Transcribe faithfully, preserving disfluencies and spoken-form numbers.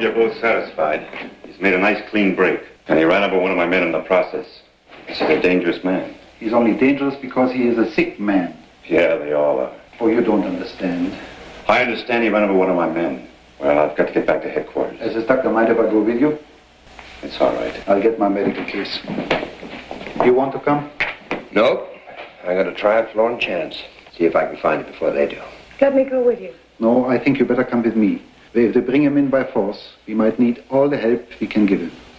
hope you're both satisfied. He's made a nice, clean break. And he ran over one of my men in the process. He's a dangerous man. He's only dangerous because he is a sick man. Yeah, they all are. Oh, you don't understand. I understand he ran over one of my men. Well, I've got to get back to headquarters. Does this doctor mind if I go with you? It's all right. I'll get my medical case. You want to come? Nope. I'm going to try a Florin chance. See if I can find it before they do. Let me go with you. No, I think you better come with me. If they bring him in by force, we might need all the help we can give him.